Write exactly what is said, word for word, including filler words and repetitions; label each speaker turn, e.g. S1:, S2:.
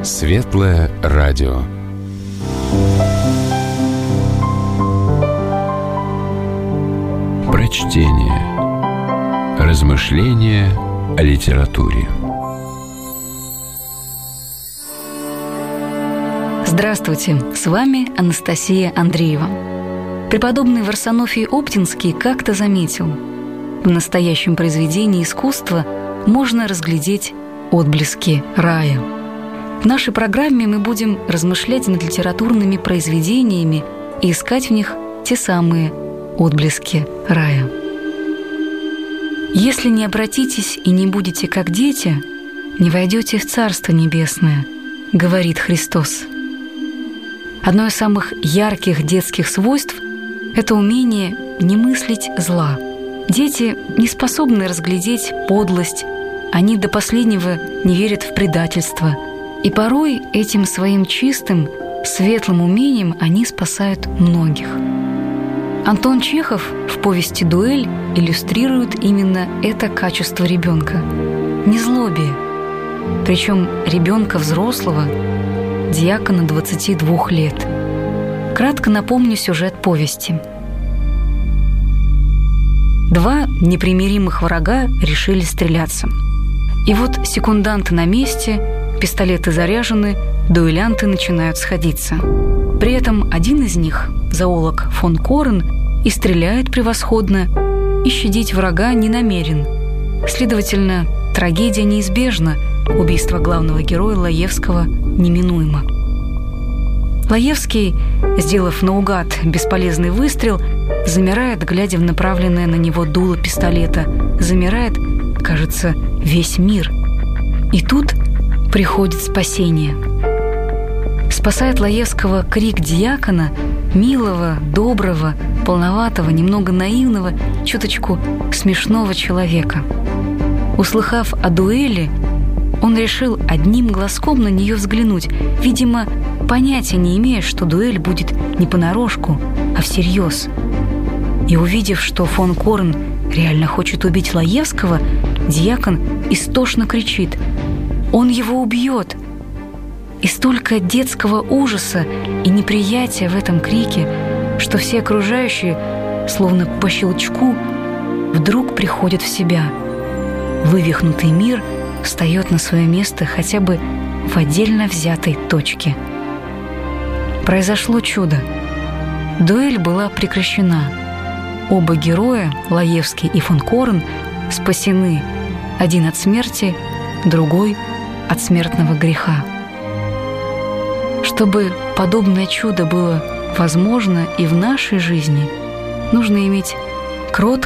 S1: Светлое радио. Прочтение. Размышления о литературе.
S2: Здравствуйте, с вами Анастасия Андреева. Преподобный Варсонофий Оптинский как-то заметил: в настоящем произведении искусства можно разглядеть отблески рая. В нашей программе мы будем размышлять над литературными произведениями и искать в них те самые отблески рая. «Если не обратитесь и не будете как дети, не войдете в Царство Небесное», — говорит Христос. Одно из самых ярких детских свойств — это умение не мыслить зла. Дети не способны разглядеть подлость, они до последнего не верят в предательство, и порой этим своим чистым, светлым умением они спасают многих. Антон Чехов в повести «Дуэль» иллюстрирует именно это качество ребенка — незлобие, причем ребенка взрослого, диакона двадцати двух лет. Кратко напомню сюжет повести. Два непримиримых врага решили стреляться. И вот секунданты на месте, пистолеты заряжены, дуэлянты начинают сходиться. При этом один из них, зоолог фон Корен, и стреляет превосходно, и щадить врага не намерен. Следовательно, трагедия неизбежна, убийство главного героя Лаевского неминуемо. Лаевский, сделав наугад бесполезный выстрел, замирает, глядя в направленное на него дуло пистолета. Замирает, кажется, весь мир. И тут приходит спасение. Спасает Лаевского крик диакона, милого, доброго, полноватого, немного наивного, чуточку смешного человека. Услыхав о дуэли, он решил одним глазком на нее взглянуть, видимо, понятия не имея, что дуэль будет не понарошку, а всерьез. И увидев, что фон Корен реально хочет убить Лаевского, диакон истошно кричит: «Он его убьет!» И столько детского ужаса и неприятия в этом крике, что все окружающие, словно по щелчку, вдруг приходят в себя. Вывихнутый мир встает на свое место хотя бы в отдельно взятой точке. Произошло чудо. Дуэль была прекращена. Оба героя, Лаевский и фон Корен, спасены. Один от смерти, другой от смертного греха. Чтобы подобное чудо было возможно и в нашей жизни, нужно иметь кроткое,